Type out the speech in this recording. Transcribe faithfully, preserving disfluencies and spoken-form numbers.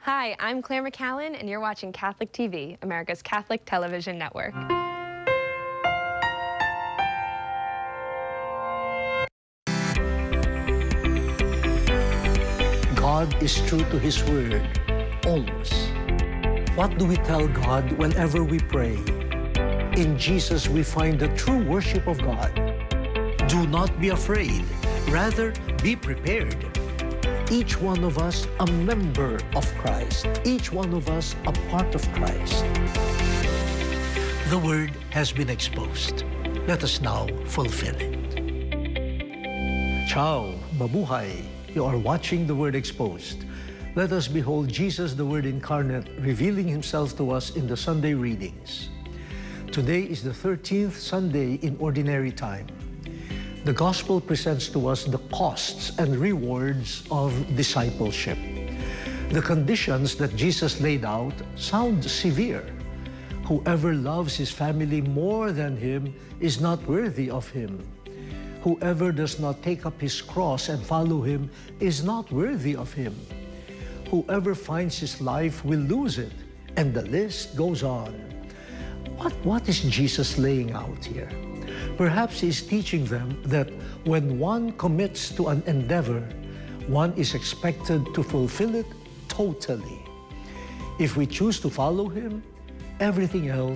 Hi, I'm Claire McCallan, and you're watching Catholic T V, America's Catholic Television Network. God is true to His word, always. What do we tell God whenever we pray? In Jesus, we find the true worship of God. Do not be afraid. Rather, be prepared. Each one of us a member of Christ. Each one of us a part of Christ. The word has been exposed. Let us now fulfill it. Ciao, mabuhay. You are watching The Word Exposed. Let us behold Jesus, the Word incarnate, revealing Himself to us in the Sunday readings. Today is the thirteenth Sunday in Ordinary Time. The Gospel presents to us the costs and rewards of discipleship. The conditions that Jesus laid out sound severe. Whoever loves his family more than him is not worthy of him. Whoever does not take up his cross and follow him is not worthy of him. Whoever finds his life will lose it, and the list goes on. What, what is Jesus laying out here? Perhaps He is teaching them that when one commits to an endeavor, one is expected to fulfill it totally. If we choose to follow Him, everything else